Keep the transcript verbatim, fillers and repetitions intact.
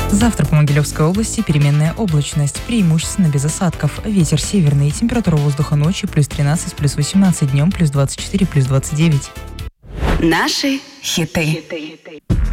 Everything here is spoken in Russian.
Завтра по Могилевской области переменная облачность, преимущественно без осадков. Ветер северный, температура воздуха ночью плюс тринадцать, плюс восемнадцать, днем плюс двадцать четыре, плюс двадцать девять. Наши хиты.